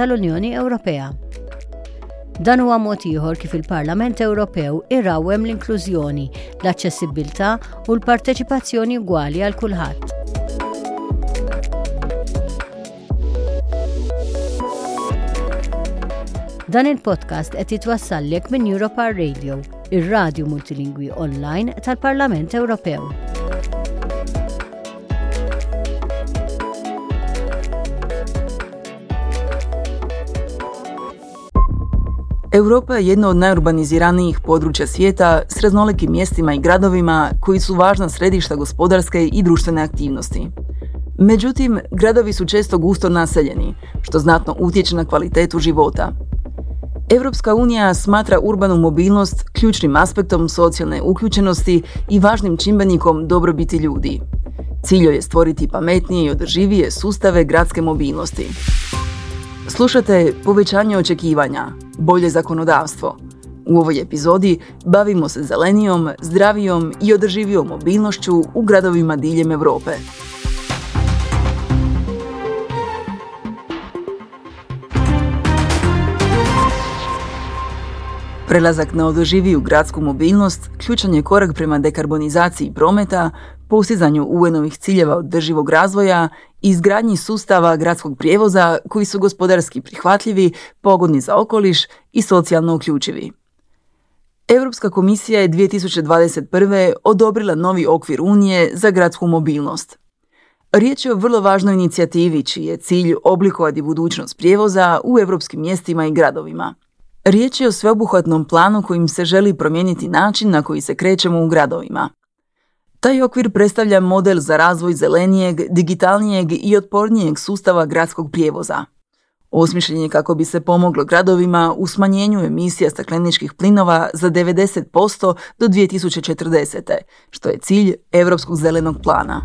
tal-Unjoni Ewropea. Dan huwa mod ieħor kif il-Parlament Ewropew irrawwem l-inklużjoni, l-aċċessibilità u l-parteċipazzjoni ugwali għal kulħadd. Dan il-podcast qed jitwassallek minn Europar Radio, ir-radju multilingwi online tal-Parlament Ewropew. Europa je jedno od najurbaniziranih područja svijeta s raznolikim mjestima i gradovima koji su važna središta gospodarske i društvene aktivnosti. Međutim, gradovi su često gusto naseljeni, što znatno utječe na kvalitetu života. Europska unija smatra urbanu mobilnost ključnim aspektom socijalne uključenosti i važnim čimbenikom dobrobiti ljudi. Cilj je stvoriti pametnije i održivije sustave gradske mobilnosti. Slušate Povećanje očekivanja, bolje zakonodavstvo. U ovoj epizodi bavimo se zelenijom, zdravijom i održivijom mobilnošću u gradovima diljem Europe. Prelazak na održiviju gradsku mobilnost ključan je korak prema dekarbonizaciji prometa, postizanju UN-ovih ciljeva održivog razvoja i izgradnji sustava gradskog prijevoza koji su gospodarski prihvatljivi, pogodni za okoliš i socijalno uključivi. Europska komisija je 2021. odobrila novi okvir Unije za gradsku mobilnost. Riječ je o vrlo važnoj inicijativi čiji je cilj oblikovati budućnost prijevoza u europskim mjestima i gradovima. Riječ je o sveobuhvatnom planu kojim se želi promijeniti način na koji se krećemo u gradovima. Taj okvir predstavlja model za razvoj zelenijeg, digitalnijeg i otpornijeg sustava gradskog prijevoza. Osmišljen je kako bi se pomoglo gradovima u smanjenju emisija stakleničkih plinova za 90% do 2040. što je cilj Europskog zelenog plana.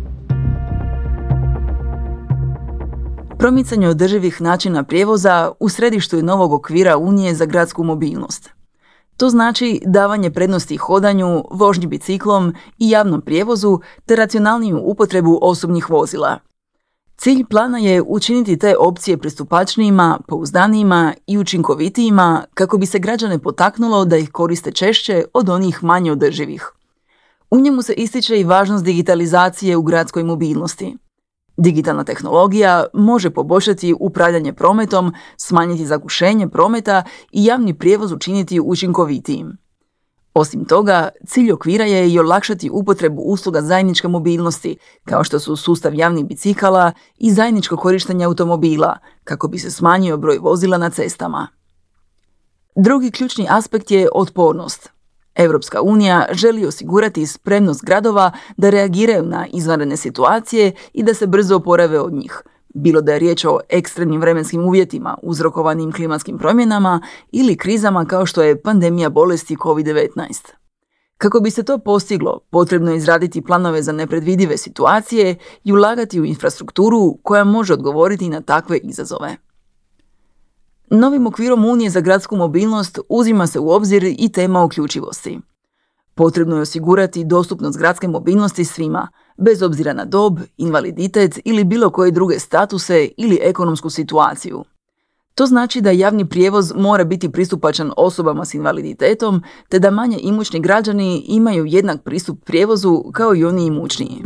Promicanje održivih načina prijevoza u središtu je novog okvira Unije za gradsku mobilnost. To znači davanje prednosti hodanju, vožnji biciklom i javnom prijevozu te racionalniju upotrebu osobnih vozila. Cilj plana je učiniti te opcije pristupačnijima, pouzdanijima i učinkovitijima kako bi se građane potaknulo da ih koriste češće od onih manje održivih. U njemu se ističe i važnost digitalizacije u gradskoj mobilnosti. Digitalna tehnologija može poboljšati upravljanje prometom, smanjiti zagušenje prometa i javni prijevoz učiniti učinkovitijim. Osim toga, cilj okvira je i olakšati upotrebu usluga zajedničke mobilnosti, kao što su sustav javnih bicikala i zajedničko korištenje automobila, kako bi se smanjio broj vozila na cestama. Drugi ključni aspekt je otpornost. Europska unija želi osigurati spremnost gradova da reagiraju na izvanredne situacije i da se brzo oporave od njih, bilo da je riječ o ekstremnim vremenskim uvjetima uzrokovanim klimatskim promjenama ili krizama kao što je pandemija bolesti COVID-19. Kako bi se to postiglo, potrebno je izraditi planove za nepredvidive situacije i ulagati u infrastrukturu koja može odgovoriti na takve izazove. Novim okvirom Unije za gradsku mobilnost uzima se u obzir i tema uključivosti. Potrebno je osigurati dostupnost gradske mobilnosti svima, bez obzira na dob, invaliditet ili bilo koje druge statuse ili ekonomsku situaciju. To znači da javni prijevoz mora biti pristupačan osobama s invaliditetom, te da manje imućni građani imaju jednak pristup prijevozu kao i oni imućniji.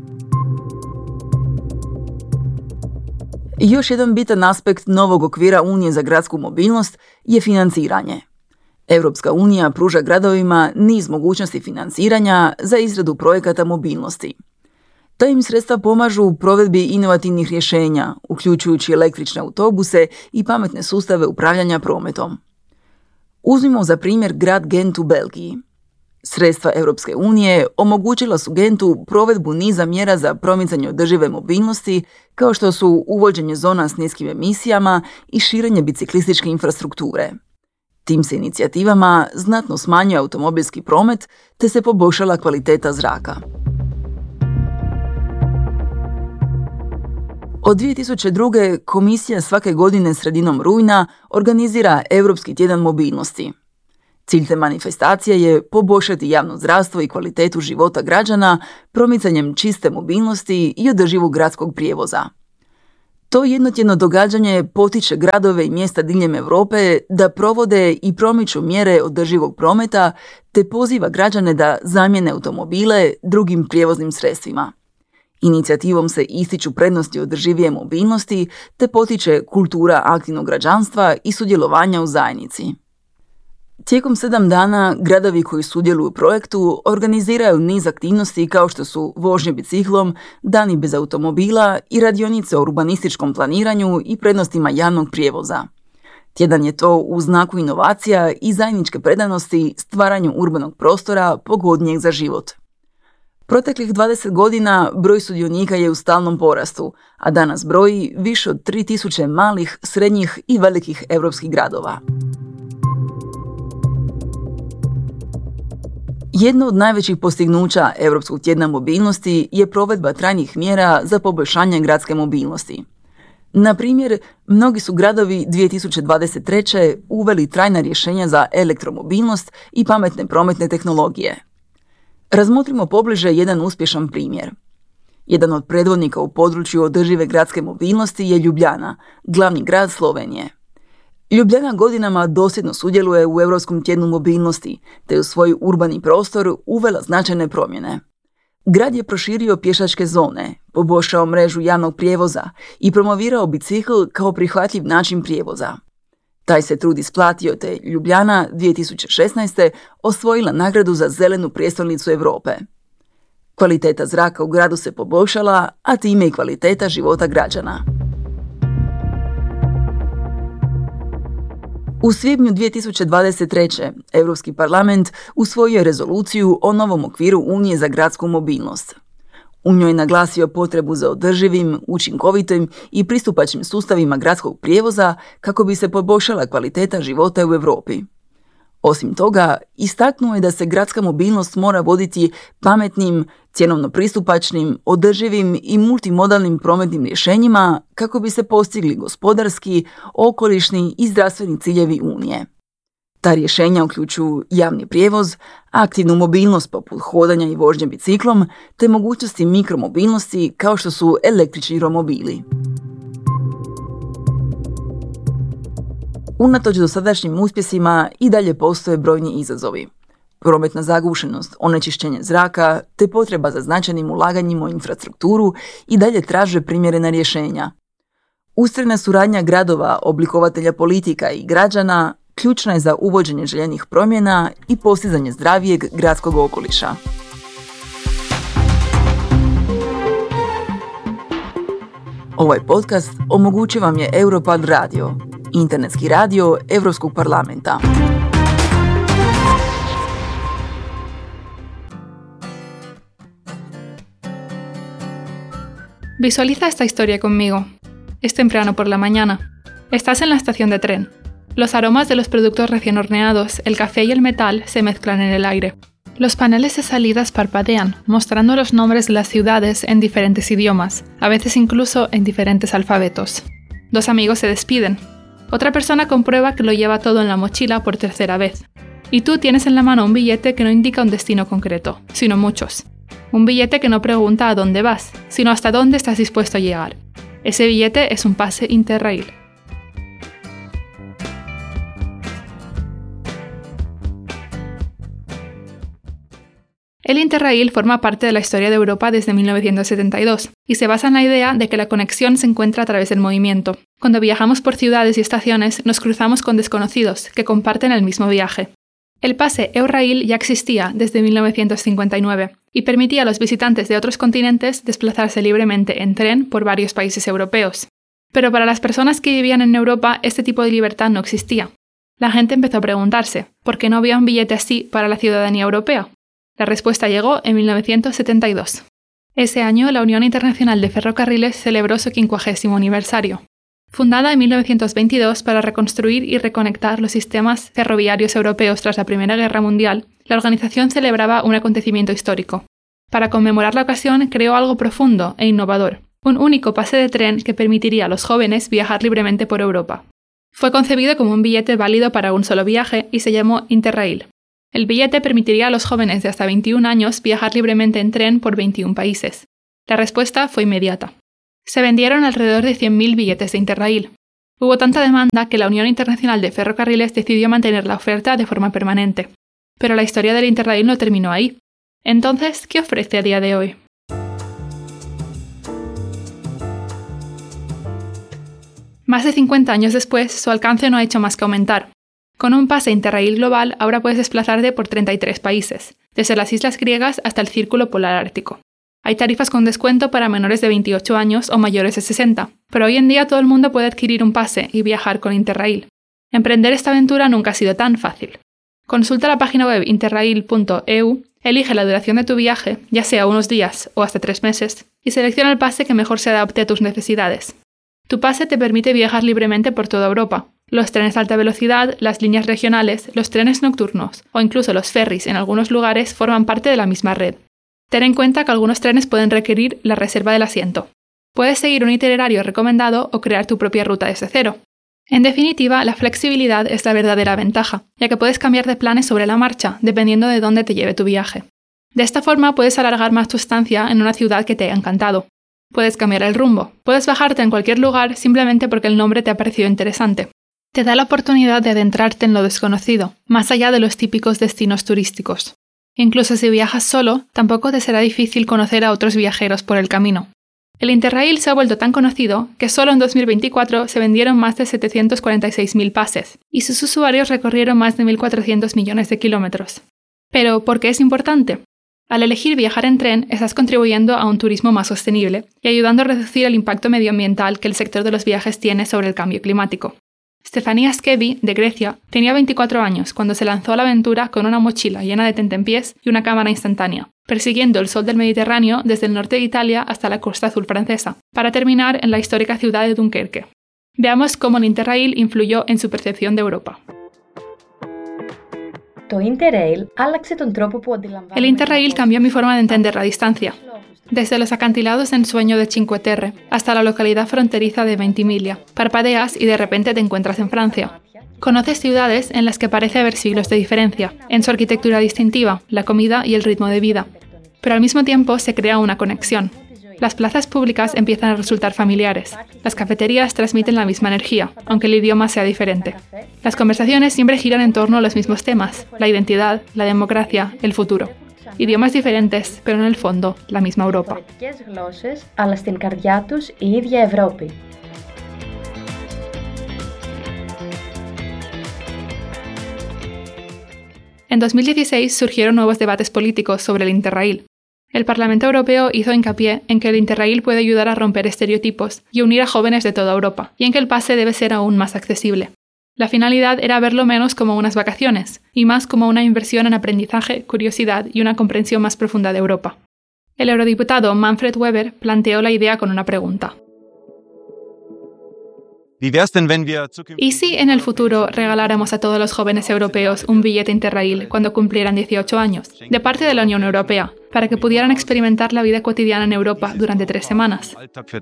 Još jedan bitan aspekt novog okvira Unije za gradsku mobilnost je financiranje. Europska unija pruža gradovima niz mogućnosti financiranja za izradu projekata mobilnosti. Ta im sredstva pomažu u provedbi inovativnih rješenja, uključujući električne autobuse i pametne sustave upravljanja prometom. Uzmimo za primjer grad Gent u Belgiji. Sredstva Europske unije omogućila su Gentu provedbu niza mjera za promicanje održive mobilnosti, kao što su uvođenje zona s niskim emisijama i širenje biciklističke infrastrukture. Tim se inicijativama znatno smanjuje automobilski promet te se poboljšala kvaliteta zraka. Od 2002. komisija svake godine sredinom rujna organizira Europski tjedan mobilnosti. Cilj te manifestacije je poboljšati javno zdravstvo i kvalitetu života građana promicanjem čiste mobilnosti i održivog gradskog prijevoza. To jednotjedno događanje potiče gradove i mjesta diljem Europe da provode i promiču mjere održivog prometa te poziva građane da zamijene automobile drugim prijevoznim sredstvima. Inicijativom se ističu prednosti održivije mobilnosti te potiče kultura aktivnog građanstva i sudjelovanja u zajednici. Tijekom 7 dana gradovi koji sudjeluju u projektu organiziraju niz aktivnosti kao što su vožnje biciklom, dani bez automobila i radionice o urbanističkom planiranju i prednostima javnog prijevoza. Tjedan je to u znaku inovacija i zajedničke predanosti stvaranju urbanog prostora pogodnijeg za život. Proteklih 20 godina broj sudionika je u stalnom porastu, a danas broji više od 3000 malih, srednjih i velikih europskih gradova. Jedno od najvećih postignuća Europskog tjedna mobilnosti je provedba trajnih mjera za poboljšanje gradske mobilnosti. Na primjer, mnogi su gradovi 2023. uveli trajna rješenja za elektromobilnost i pametne prometne tehnologije. Razmotrimo pobliže jedan uspješan primjer. Jedan od predvodnika u području održive gradske mobilnosti je Ljubljana, glavni grad Slovenije. Ljubljana godinama dosljedno sudjeluje u Europskom tjednu mobilnosti, te u svoj urbani prostor uvela značajne promjene. Grad je proširio pješačke zone, poboljšao mrežu javnog prijevoza i promovirao bicikl kao prihvatljiv način prijevoza. Taj se trud isplatio te Ljubljana 2016. osvojila nagradu za zelenu prijestolnicu Europe. Kvaliteta zraka u gradu se poboljšala, a time i kvaliteta života građana. U svibnju 2023. Europski parlament usvojio je rezoluciju o novom okviru Unije za gradsku mobilnost. U njoj je naglasio potrebu za održivim, učinkovitim i pristupačnim sustavima gradskog prijevoza kako bi se poboljšala kvaliteta života u Europi. Osim toga, istaknuo je da se gradska mobilnost mora voditi pametnim, cjenovno pristupačnim, održivim i multimodalnim prometnim rješenjima kako bi se postigli gospodarski, okolišni i zdravstveni ciljevi Unije. Ta rješenja uključuju javni prijevoz, aktivnu mobilnost poput hodanja i vožnje biciklom, te mogućnosti mikromobilnosti kao što su električni romobili. Unatoč dosadašnjim uspjesima i dalje postoje brojni izazovi. Prometna zagušenost, onečišćenje zraka te potreba za značajnim ulaganjima u infrastrukturu i dalje traže primjerena rješenja. Ustrajna suradnja gradova, oblikovatelja politika i građana ključna je za uvođenje željenih promjena i postizanje zdravijeg gradskog okoliša. Ovaj podcast omogućio vam je Europad Radio, internetski radio Europskog parlamenta. Visualiza esta historia conmigo. Es temprano por la mañana. Estás en la estación de tren. Los aromas de los productos recién horneados, el café y el metal se mezclan en el aire. Los paneles de salidas parpadean, mostrando los nombres de las ciudades en diferentes idiomas, a veces incluso en diferentes alfabetos. Dos amigos se despiden. Otra persona comprueba que lo lleva todo en la mochila por tercera vez. Y tú tienes en la mano un billete que no indica un destino concreto, sino muchos. Un billete que no pregunta a dónde vas, sino hasta dónde estás dispuesto a llegar. Ese billete es un pase Interrail. El Interrail forma parte de la historia de Europa desde 1972 y se basa en la idea de que la conexión se encuentra a través del movimiento. Cuando viajamos por ciudades y estaciones, nos cruzamos con desconocidos que comparten el mismo viaje. El pase Eurail ya existía desde 1959 y permitía a los visitantes de otros continentes desplazarse libremente en tren por varios países europeos. Pero para las personas que vivían en Europa, este tipo de libertad no existía. La gente empezó a preguntarse, ¿por qué no había un billete así para la ciudadanía europea? La respuesta llegó en 1972. Ese año, la Unión Internacional de Ferrocarriles celebró su 50º aniversario. Fundada en 1922 para reconstruir y reconectar los sistemas ferroviarios europeos tras la Primera Guerra Mundial, la organización celebraba un acontecimiento histórico. Para conmemorar la ocasión, creó algo profundo e innovador, un único pase de tren que permitiría a los jóvenes viajar libremente por Europa. Fue concebido como un billete válido para un solo viaje y se llamó Interrail. El billete permitiría a los jóvenes de hasta 21 años viajar libremente en tren por 21 países. La respuesta fue inmediata. Se vendieron alrededor de 100.000 billetes de Interrail. Hubo tanta demanda que la Unión Internacional de Ferrocarriles decidió mantener la oferta de forma permanente. Pero la historia del Interrail no terminó ahí. Entonces, ¿qué ofrece a día de hoy? Más de 50 años después, su alcance no ha hecho más que aumentar. Con un pase Interrail global, ahora puedes desplazarte por 33 países, desde las islas griegas hasta el Círculo Polar Ártico. Hay tarifas con descuento para menores de 28 años o mayores de 60, pero hoy en día todo el mundo puede adquirir un pase y viajar con Interrail. Emprender esta aventura nunca ha sido tan fácil. Consulta la página web interrail.eu, elige la duración de tu viaje, ya sea unos días o hasta 3 meses, y selecciona el pase que mejor se adapte a tus necesidades. Tu pase te permite viajar libremente por toda Europa. Los trenes de alta velocidad, las líneas regionales, los trenes nocturnos o incluso los ferries en algunos lugares forman parte de la misma red. Ten en cuenta que algunos trenes pueden requerir la reserva del asiento. Puedes seguir un itinerario recomendado o crear tu propia ruta desde cero. En definitiva, la flexibilidad es la verdadera ventaja, ya que puedes cambiar de planes sobre la marcha, dependiendo de dónde te lleve tu viaje. De esta forma puedes alargar más tu estancia en una ciudad que te haya encantado. Puedes cambiar el rumbo, puedes bajarte en cualquier lugar simplemente porque el nombre te ha parecido interesante. Te da la oportunidad de adentrarte en lo desconocido, más allá de los típicos destinos turísticos. Incluso si viajas solo, tampoco te será difícil conocer a otros viajeros por el camino. El Interrail se ha vuelto tan conocido que solo en 2024 se vendieron más de 746.000 pases, y sus usuarios recorrieron más de 1.400 millones de kilómetros. Pero, ¿por qué es importante? Al elegir viajar en tren, estás contribuyendo a un turismo más sostenible y ayudando a reducir el impacto medioambiental que el sector de los viajes tiene sobre el cambio climático. Stefania Skevi, de Grecia, tenía 24 años cuando se lanzó a la aventura con una mochila llena de tentempiés y una cámara instantánea, persiguiendo el sol del Mediterráneo desde el norte de Italia hasta la Costa Azul francesa, para terminar en la histórica ciudad de Dunkerque. Veamos cómo el Interrail influyó en su percepción de Europa. El Interrail cambió mi forma de entender la distancia. Desde los acantilados de ensueño de Cinque Terre hasta la localidad fronteriza de Ventimiglia, parpadeas y de repente te encuentras en Francia. Conoces ciudades en las que parece haber siglos de diferencia, en su arquitectura distintiva, la comida y el ritmo de vida. Pero al mismo tiempo se crea una conexión. Las plazas públicas empiezan a resultar familiares. Las cafeterías transmiten la misma energía, aunque el idioma sea diferente. Las conversaciones siempre giran en torno a los mismos temas: la identidad, la democracia, el futuro. Idiomas diferentes, pero en el fondo, la misma Europa. En 2016 surgieron nuevos debates políticos sobre el Interrail. El Parlamento Europeo hizo hincapié en que el Interrail puede ayudar a romper estereotipos y unir a jóvenes de toda Europa, y en que el pase debe ser aún más accesible. La finalidad era verlo menos como unas vacaciones, y más como una inversión en aprendizaje, curiosidad y una comprensión más profunda de Europa. El eurodiputado Manfred Weber planteó la idea con una pregunta. ¿Y si en el futuro regaláramos a todos los jóvenes europeos un billete Interrail cuando cumplieran 18 años, de parte de la Unión Europea, para que pudieran experimentar la vida cotidiana en Europa durante 3 semanas?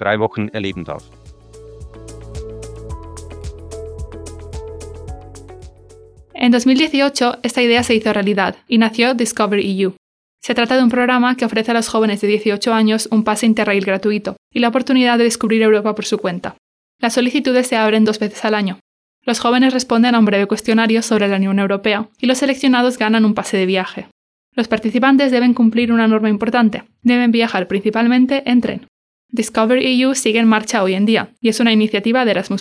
En 2018, esta idea se hizo realidad y nació Discover EU. Se trata de un programa que ofrece a los jóvenes de 18 años un pase Interrail gratuito y la oportunidad de descubrir Europa por su cuenta. Las solicitudes se abren 2 veces al año. Los jóvenes responden a un breve cuestionario sobre la Unión Europea y los seleccionados ganan un pase de viaje. Los participantes deben cumplir una norma importante: deben viajar principalmente en tren. Discover EU sigue en marcha hoy en día y es una iniciativa de Erasmus+.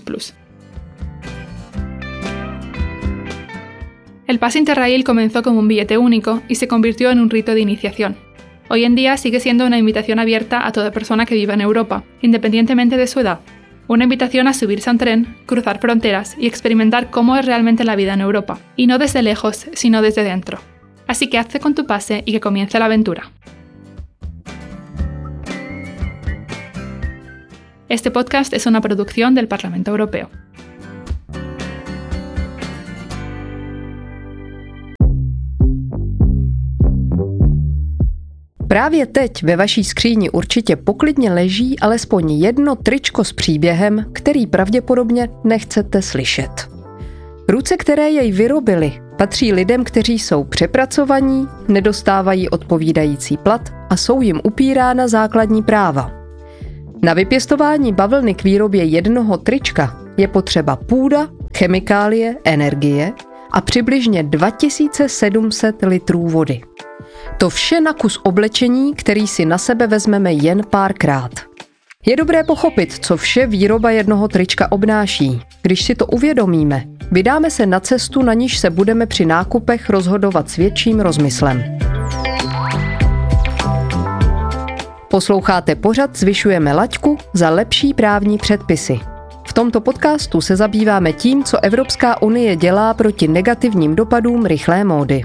El pase Interrail comenzó como un billete único y se convirtió en un rito de iniciación. Hoy en día sigue siendo una invitación abierta a toda persona que viva en Europa, independientemente de su edad. Una invitación a subirse a un tren, cruzar fronteras y experimentar cómo es realmente la vida en Europa, y no desde lejos, sino desde dentro. Así que hazte con tu pase y que comience la aventura. Este podcast es una producción del Parlamento Europeo. Právě teď ve vaší skříni určitě poklidně leží alespoň jedno tričko s příběhem, který pravděpodobně nechcete slyšet. Ruce, které jej vyrobily, patří lidem, kteří jsou přepracovaní, nedostávají odpovídající plat a jsou jim upírána základní práva. Na vypěstování bavlny k výrobě jednoho trička je potřeba půda, chemikálie, energie a přibližně 2700 litrů vody. To vše na kus oblečení, který si na sebe vezmeme jen párkrát. Je dobré pochopit, co vše výroba jednoho trička obnáší. Když si to uvědomíme, vydáme se na cestu, na níž se budeme při nákupech rozhodovat s větším rozmyslem. Posloucháte pořad Zvyšujeme laťku za lepší právní předpisy. V tomto podcastu se zabýváme tím, co Evropská unie dělá proti negativním dopadům rychlé módy.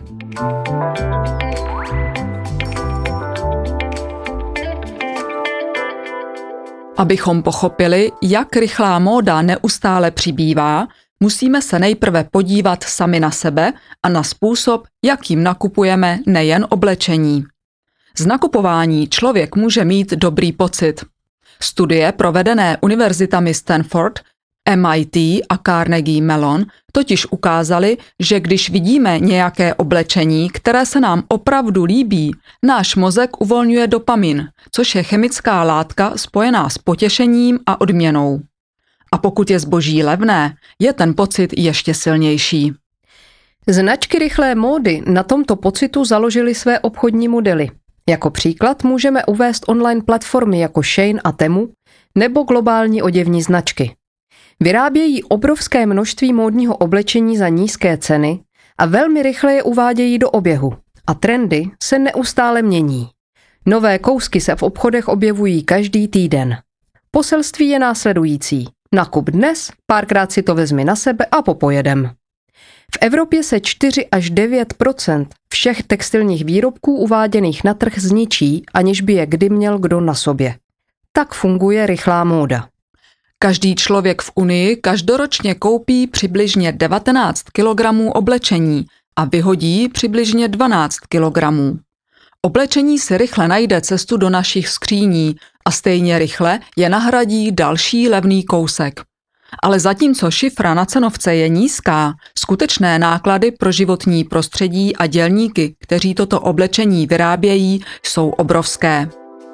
Abychom pochopili, jak rychlá móda neustále přibývá, musíme se nejprve podívat sami na sebe a na způsob, jakým nakupujeme nejen oblečení. Z nakupování člověk může mít dobrý pocit. Studie provedené univerzitami Stanford, MIT a Carnegie Mellon totiž ukázaly, že když vidíme nějaké oblečení, které se nám opravdu líbí, náš mozek uvolňuje dopamin, což je chemická látka spojená s potěšením a odměnou. A pokud je zboží levné, je ten pocit ještě silnější. Značky rychlé módy na tomto pocitu založily své obchodní modely. Jako příklad můžeme uvést online platformy jako Shein a Temu nebo globální oděvní značky. Vyrábějí obrovské množství módního oblečení za nízké ceny a velmi rychle je uvádějí do oběhu. A trendy se neustále mění. Nové kousky se v obchodech objevují každý týden. Poselství je následující. Nakup dnes, párkrát si to vezmi na sebe a popojedem. V Evropě se 4 až 9% všech textilních výrobků uváděných na trh zničí, aniž by je kdy měl kdo na sobě. Tak funguje rychlá móda. Každý člověk v Unii každoročně koupí přibližně 19 kg oblečení a vyhodí přibližně 12 kg. Oblečení si rychle najde cestu do našich skříní a stejně rychle je nahradí další levný kousek. Ale zatímco šifra na cenovce je nízká, skutečné náklady pro životní prostředí a dělníky, kteří toto oblečení vyrábějí, jsou obrovské.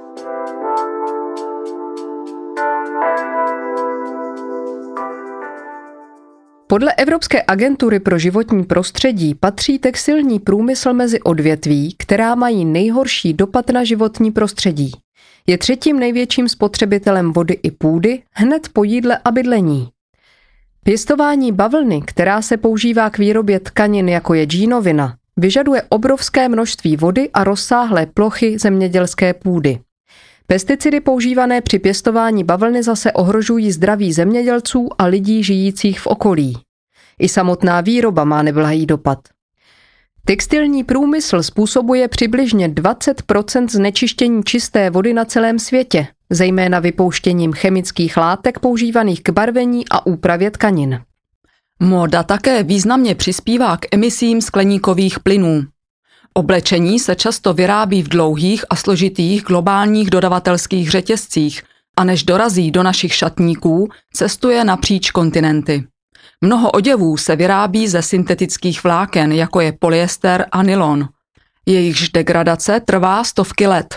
Podle Evropské agentury pro životní prostředí patří textilní průmysl mezi odvětví, která mají nejhorší dopad na životní prostředí. Je třetím největším spotřebitelem vody i půdy, hned po jídle a bydlení. Pěstování bavlny, která se používá k výrobě tkanin jako je džínovina, vyžaduje obrovské množství vody a rozsáhlé plochy zemědělské půdy. Pesticidy používané při pěstování bavlny zase ohrožují zdraví zemědělců a lidí žijících v okolí. I samotná výroba má neblahý dopad. Textilní průmysl způsobuje přibližně 20% znečištění čisté vody na celém světě, zejména vypouštěním chemických látek používaných k barvení a úpravě tkanin. Móda také významně přispívá k emisím skleníkových plynů. Oblečení se často vyrábí v dlouhých a složitých globálních dodavatelských řetězcích a než dorazí do našich šatníků, cestuje napříč kontinenty. Mnoho oděvů se vyrábí ze syntetických vláken, jako je polyester a nylon. Jejichž degradace trvá stovky let.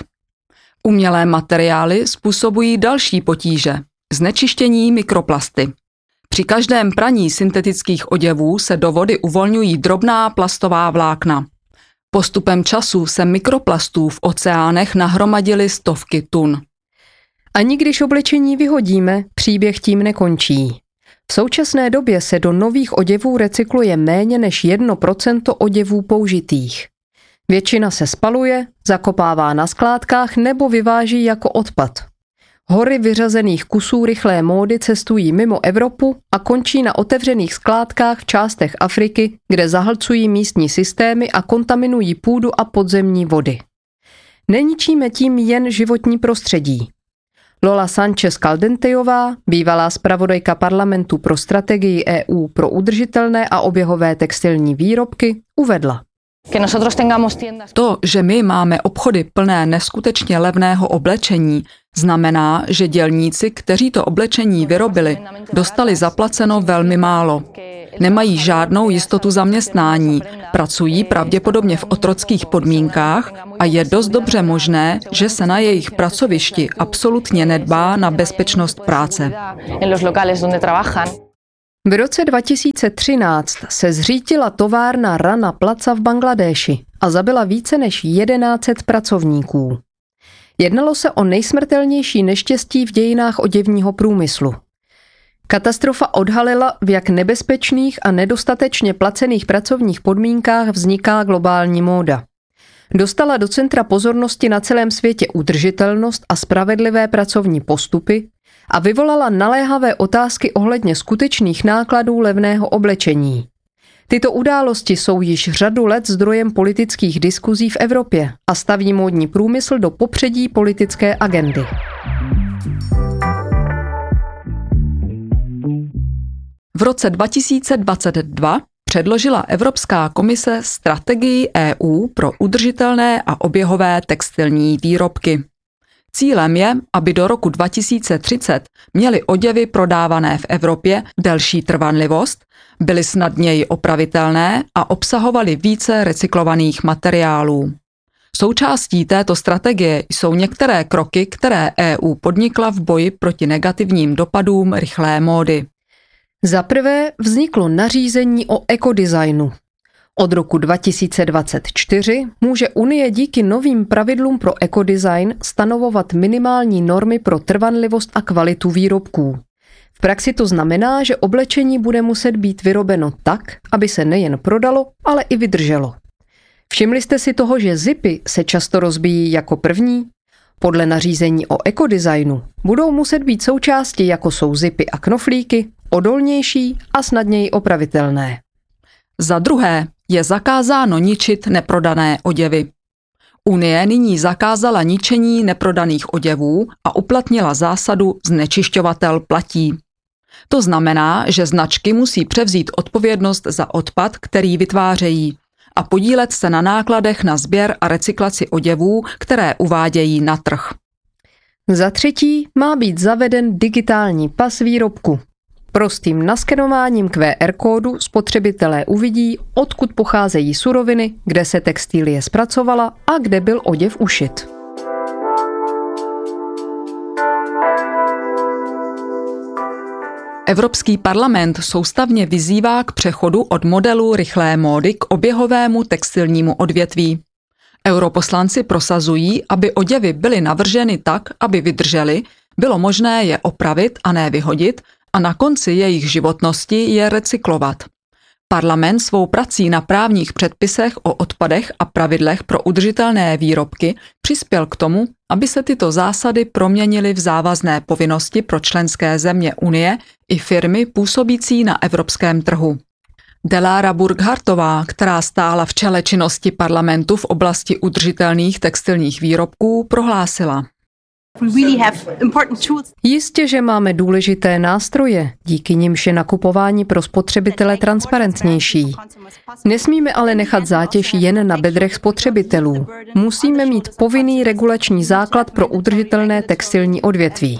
Umělé materiály způsobují další potíže – znečištění mikroplasty. Při každém praní syntetických oděvů se do vody uvolňují drobná plastová vlákna. Postupem času se mikroplastů v oceánech nahromadily stovky tun. Ani když oblečení vyhodíme, příběh tím nekončí. V současné době se do nových oděvů recykluje méně než 1% oděvů použitých. Většina se spaluje, zakopává na skládkách nebo vyváží jako odpad. Hory vyřazených kusů rychlé módy cestují mimo Evropu a končí na otevřených skládkách v částech Afriky, kde zahlcují místní systémy a kontaminují půdu a podzemní vody. Neničíme tím jen životní prostředí. Lola Sánchez Caldentejová, bývalá zpravodajka parlamentu pro strategii EU pro udržitelné a oběhové textilní výrobky, uvedla. To, že my máme obchody plné neskutečně levného oblečení, znamená, že dělníci, kteří to oblečení vyrobili, dostali zaplaceno velmi málo. Nemají žádnou jistotu zaměstnání Pracují pravděpodobně v otrockých podmínkách a je dost dobře možné, že se na jejich pracovišti absolutně nedbá na bezpečnost práce. V roce 2013 se zřítila továrna Rana Plaza v Bangladéši a zabila více než 1100 pracovníků. Jednalo se o nejsmrtelnější neštěstí v dějinách oděvního průmyslu. Katastrofa odhalila, v jak nebezpečných a nedostatečně placených pracovních podmínkách vzniká globální móda. Dostala do centra pozornosti na celém světě udržitelnost a spravedlivé pracovní postupy a vyvolala naléhavé otázky ohledně skutečných nákladů levného oblečení. Tyto události jsou již řadu let zdrojem politických diskuzí v Evropě a staví módní průmysl do popředí politické agendy. V roce 2022 předložila Evropská komise strategii EU pro udržitelné a oběhové textilní výrobky. Cílem je, aby do roku 2030 měly oděvy prodávané v Evropě delší trvanlivost, byly snadněji opravitelné a obsahovaly více recyklovaných materiálů. Součástí této strategie jsou některé kroky, které EU podnikla v boji proti negativním dopadům rychlé módy. Za prvé vzniklo nařízení o ekodesignu. Od roku 2024 může Unie díky novým pravidlům pro ekodesign stanovovat minimální normy pro trvanlivost a kvalitu výrobků. V praxi to znamená, že oblečení bude muset být vyrobeno tak, aby se nejen prodalo, ale i vydrželo. Všimli jste si toho, že zipy se často rozbíjí jako první? Podle nařízení o ekodesignu budou muset být součásti, jako jsou zipy a knoflíky, odolnější a snadněji opravitelné. Za druhé je zakázáno ničit neprodané oděvy. Unie nyní zakázala ničení neprodaných oděvů a uplatnila zásadu znečišťovatel platí. To znamená, že značky musí převzít odpovědnost za odpad, který vytvářejí, a podílet se na nákladech na sběr a recyklaci oděvů, které uvádějí na trh. Za třetí má být zaveden digitální pas výrobku. Prostým naskenováním QR kódu spotřebitelé uvidí, odkud pocházejí suroviny, kde se textilie zpracovala a kde byl oděv ušit. Evropský parlament soustavně vyzývá k přechodu od modelu rychlé módy k oběhovému textilnímu odvětví. Europoslanci prosazují, aby oděvy byly navrženy tak, aby vydržely, bylo možné je opravit a ne vyhodit a na konci jejich životnosti je recyklovat. Parlament svou prací na právních předpisech o odpadech a pravidlech pro udržitelné výrobky přispěl k tomu, aby se tyto zásady proměnily v závazné povinnosti pro členské země Unie i firmy působící na evropském trhu. Delára Burghartová, která stála v čele činnosti parlamentu v oblasti udržitelných textilních výrobků, prohlásila: Jistě, že máme důležité nástroje, díky nimž je nakupování pro spotřebitele transparentnější. Nesmíme ale nechat zátěž jen na bedrech spotřebitelů. Musíme mít povinný regulační základ pro udržitelné textilní odvětví.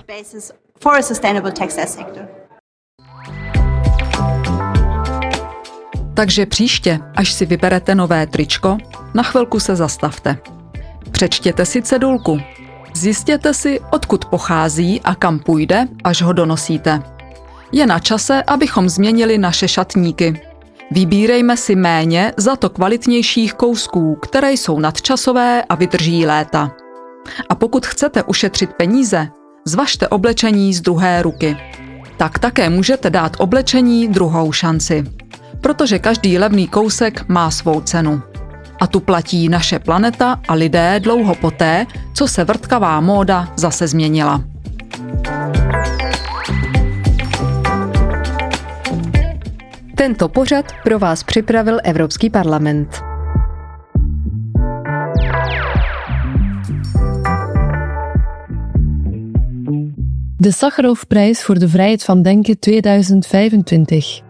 Takže příště, až si vyberete nové tričko, na chvilku se zastavte. Přečtěte si cedulku. Zjistěte si, odkud pochází a kam půjde, až ho donosíte. Je na čase, abychom změnili naše šatníky. Vybírejme si méně, za to kvalitnějších kousků, které jsou nadčasové a vydrží léta. A pokud chcete ušetřit peníze, zvažte oblečení z druhé ruky. Tak také můžete dát oblečení druhou šanci. Protože každý levný kousek má svou cenu. A tu platí naše planeta a lidé dlouho poté, co se vrtkavá móda zase změnila. Tento pořad pro vás připravil Evropský parlament. De Sakharovprijs voor de vrijheid van denken 2025.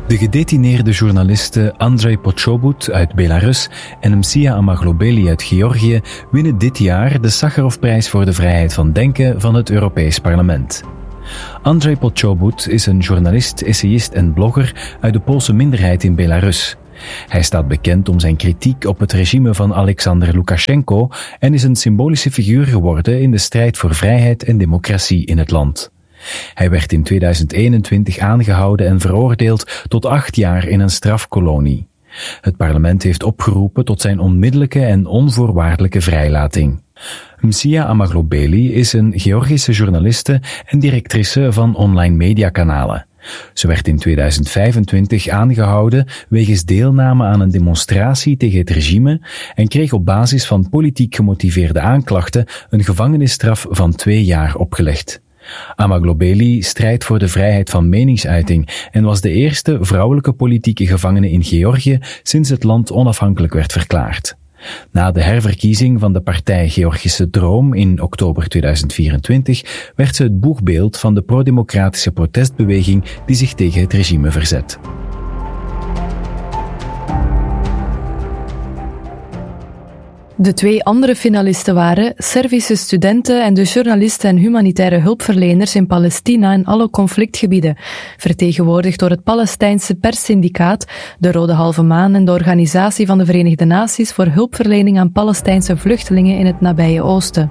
De gedetineerde journalisten Andrei Pochobut uit Belarus en Msia Amaglobeli uit Georgië winnen dit jaar de Sakharovprijs voor de vrijheid van denken van het Europees Parlement. Andrei Pochobut is een journalist, essayist en blogger uit de Poolse minderheid in Belarus. Hij staat bekend om zijn kritiek op het regime van Alexander Lukashenko en is een symbolische figuur geworden in de strijd voor vrijheid en democratie in het land. Hij werd in 2021 aangehouden en veroordeeld tot 8 jaar in een strafkolonie. Het parlement heeft opgeroepen tot zijn onmiddellijke en onvoorwaardelijke vrijlating. Msia Amaglobeli is een Georgische journaliste en directrice van online mediakanalen. Ze werd in 2025 aangehouden wegens deelname aan een demonstratie tegen het regime en kreeg op basis van politiek gemotiveerde aanklachten een gevangenisstraf van 2 jaar opgelegd. Amaglobeli strijdt voor de vrijheid van meningsuiting en was de eerste vrouwelijke politieke gevangene in Georgië sinds het land onafhankelijk werd verklaard. Na de herverkiezing van de partij Georgische Droom in oktober 2024 werd ze het boegbeeld van de pro-democratische protestbeweging die zich tegen het regime verzet. De 2 andere finalisten waren Servische studenten en de journalisten en humanitaire hulpverleners in Palestina en alle conflictgebieden, vertegenwoordigd door het Palestijnse perssyndicaat, de Rode Halve Maan en de Organisatie van de Verenigde Naties voor hulpverlening aan Palestijnse vluchtelingen in het nabije Oosten.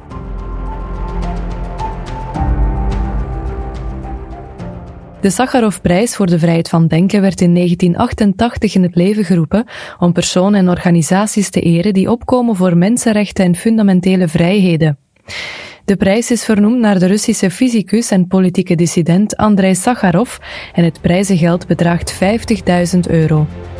De Sakharovprijs voor de vrijheid van denken werd in 1988 in het leven geroepen om personen en organisaties te eren die opkomen voor mensenrechten en fundamentele vrijheden. De prijs is vernoemd naar de Russische fysicus en politieke dissident Andrei Sakharov en het prijzengeld bedraagt €50.000.